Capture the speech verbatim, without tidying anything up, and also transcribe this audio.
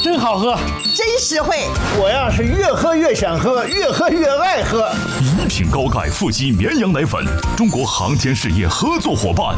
真好喝， 真实惠。 我呀是越喝越想喝，越喝越爱喝。 一品高钙富硒绵羊奶粉，中国航天事业合作伙伴，